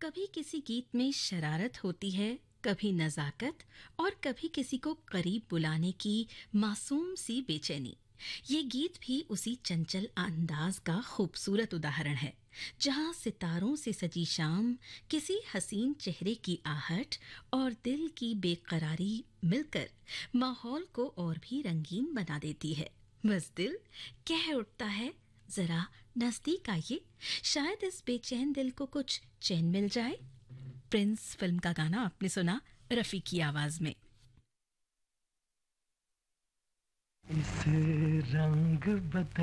कभी किसी गीत में शरारत होती है, कभी नजाकत और कभी किसी को करीब बुलाने की मासूम सी बेचैनी। ये गीत भी उसी चंचल अंदाज का खूबसूरत उदाहरण है, जहाँ सितारों से सजी शाम, किसी हसीन चेहरे की आहट और दिल की बेकरारी मिलकर माहौल को और भी रंगीन बना देती है। बस दिल कह उठता है, जरा नजदीक आइए, शायद इस बेचैन दिल को कुछ चैन मिल जाए। प्रिंस फिल्म का गाना आपने सुना रफी की आवाज में। इस रंग बदन